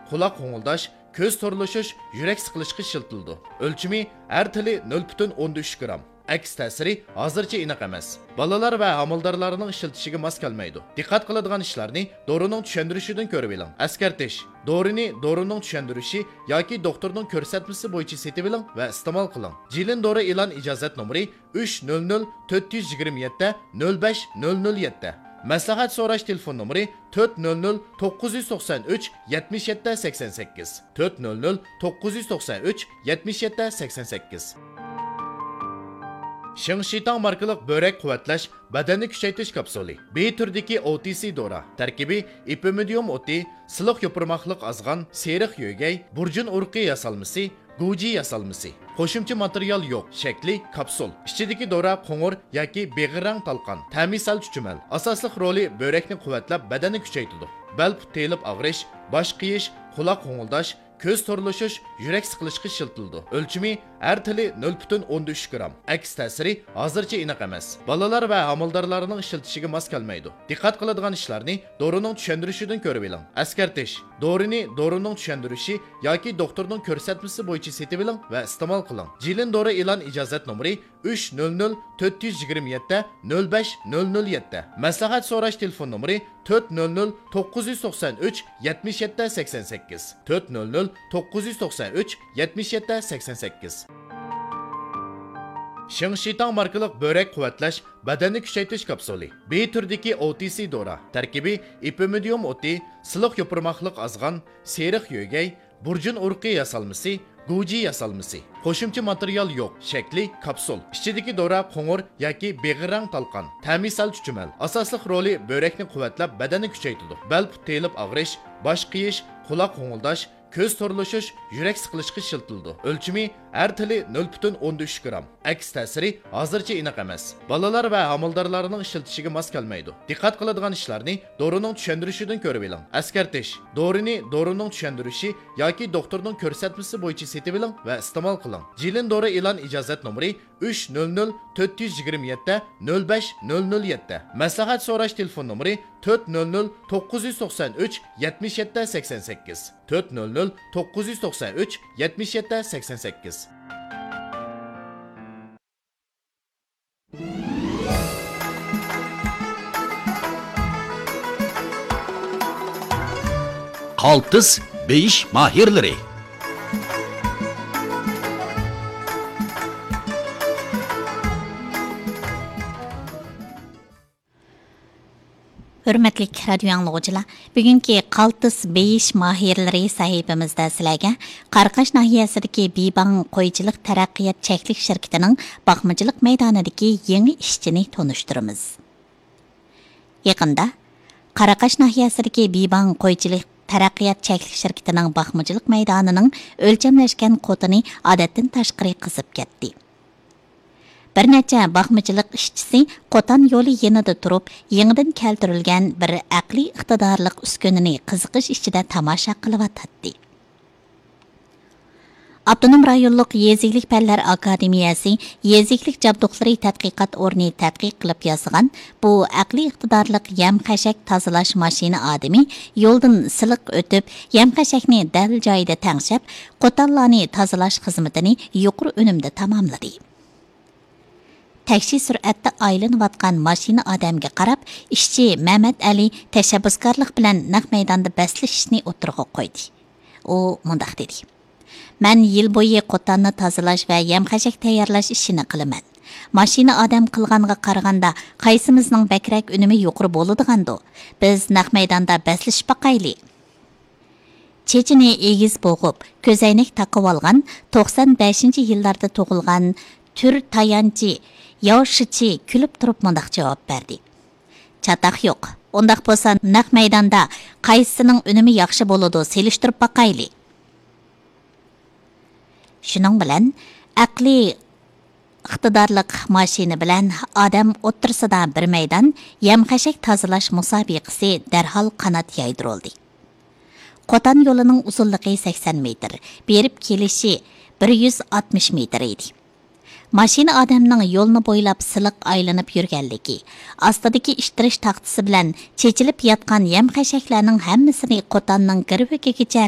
quloq ho'ngildash, ko'z to'rlashish, yurak siqilishga ishlatildi. O'lchami har tili 0,13 gram. Aks ta'siri hozircha aniq emas. Balalar va homildorlarning ishlatishiga mos kelmaydi. Diqqat qiladigan ishlarni dorining tushuntirishidan ko'rib oling. Askartish: dorini dorining tushuntirishi yoki doktorning ko'rsatmasi bo'yicha setib oling va iste'mol qiling. Jilin dori e'lon ijozat nomeri 300 427 05007. Maslahat so'rash telefon nomeri 400 993 77 88 400 993 77 88. Shingshitang markalik börek quvvatlash, badanni kuchaytirish kapsuli. B turdagi OTC dora. Tarkibi ipimidium oti, siliq yopirmoqliq azg'an, seriq yo'gay, burjun urqi yasalmasi, guji yasalmasi. Qo'shimcha material yo'q. Shakli kapsul. Ichidagi dora qo'ng'ir yoki beg'irang talqon. Ta'misal chuchumal. Asosli roli börekni quvvatlab, badanni kuchaytiradi. Bel telib og'rish, bosh qiyish, quloq ho'ngildash, ko'z to'rlashish, yurak siqilishga ishlatildi. O'lchami har tili 0,13 gram. Aks ta'siri hozircha aniq emas. Balalar va homildorlarning ishlatishiga mos kelmaydi. Diqqat qiladigan ishlarni dorining tushuntirishidan ko'rib oling. Askartish: dorini dorining tushuntirishi yoki doktorning ko'rsatmasi bo'yicha setib oling va iste'mol qiling. Jilin dori e'lon ijozat nomeri 300 427 05007. Maslahat so'rash telefon nomeri 400 993 77 88 400 993 77 88. Shingshitang markalik börek quvvatlash, badanni kuchaytirish kapsuli. B turdagi OTC dora. Tarkibi ipimidium oti, siliq yopirmoqliq azg'an, seriq yo'gay, burjun urqi yasalmasi, guji yasalmasi. Qo'shimcha material yo'q. Shakli kapsul. Ichidagi dora qo'ng'ir yoki beg'irang talqon. Ta'misal chuchumal. Asosli roli börekni quvvatlab, badanni kuchaytiradi. Bel telib og'rish, bosh qiyish, quloq ho'ngildash, ko'z to'rlashish, yurak siqilishga ishlatildi. O'lchami har tili 0,13 gram. Aks ta'siri hozircha aniq emas. Balalar va homildorlarning ishlatishiga mos kelmaydi. Diqqat qiladigan ishlarni dorining tushuntirishidan ko'rib oling. Askartish: dorini dorining tushuntirishi yoki doktorning ko'rsatmasi bo'yicha setib oling va iste'mol qiling. Jilin dori e'lon ijozat nomeri 300 427 05007. Maslahat so'rash telefon nomeri 400 993 77 88 400 993 77 88. Qaltis beyish mahirlari. Hürmetli radio anlıqçılar, bugünkü qaltis beyish mahirlari sahifamizda sizlarga Qaraqash nahiyasidagi Bibang qo'ychilik taraqqiyot cheklik shirkatining baqmachilik maydonidagi yangi ishchini tanishtiramiz. Yaqinda Qaraqash nahiyasidagi Bibang qo'ychilik taraqqiyot cheklik shirkatining baqmachilik maydonining o'lchamlashgan qotini odatdan tashqari qizib ketdi. Bir necha baxmachilik ishchisi qo'tan yo'li yanida turib, yangidan keltirilgan bir aqliy iqtidorlik uskunini qiziqish ichida tomosha qilyotdi. Abdunum rayonluq Yeziklik Fanlar Akademiyasi Yeziklik Jabduqlari tadqiqot o'rni tadqiq qilib yozgan bu aqliy iqtidorlik yam-qashak tozalash mashina odami yo'ldan siliq o'tib, yam-qashakni dal joyida tangshab, qo'tanlarni tozalash xizmatini yuqori unumda tamomladi. Taksi sur'atda aylanayotgan mashina odamga qarab, ishchi Mehmet Ali tashabbuskorlik bilan naq maydonda baslashni o'tirg'a qo'ydi. U mundaq dedi: "Men yil bo'yi qo'tanni tozalash va yam-qashak tayyorlash ishini qilaman. Mashina odam qilganga qaraganda qaysimizning bakrak unumi yuqori bo'ladigando, biz naq maydonda baslashib baqayli." Chechini egiz bo'g'ib, ko'zoynak taqib olgan 95-yillarda tug'ilgan tür tayanchi Yoshichi kulib turib mundaq javob berdi: "Chataq yo'q. Undaq bo'lsa, naq maydonda qaysisining unumi yaxshi bo'ladi, selishtirib baqayli." Shuning bilan aqli iqtidorlik mashina bilan odam o'ttirsida bir maydon yam-qashak tozalash musobaqasi darhol qanot yaydirildi. Qo'tan yo'lining uzunligi 80 metr, berib kelishi 160 metr edi. Mashina odamning yo'lni bo'ylab siliq aylanib yurganligi, ostidagi ishtirish taxtasi bilan chechilib yotgan yam-qashaklarning hammasini qo'tanning girvigigacha